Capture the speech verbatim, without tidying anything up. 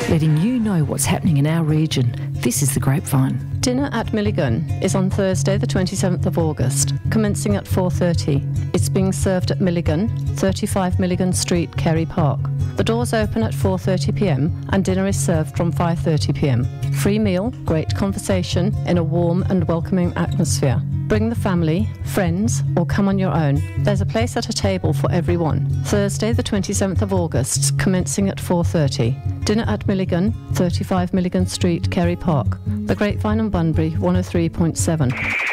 letting you know what's happening in our region. This is The Grapevine. Dinner at Milligan is on Thursday the twenty-seventh of August, commencing at four thirty. It's being served at Milligan, thirty-five Milligan Street, Kerry Park. The doors open at four thirty p m and dinner is served from five thirty p m. Free meal, great conversation in a warm and welcoming atmosphere. Bring the family, friends, or come on your own. There's a place at a table for everyone. Thursday the twenty-seventh of August, commencing at four thirty. Dinner at Milligan, thirty-five Milligan Street, Kerry Park. The Grapevine and Bunbury, one oh three point seven.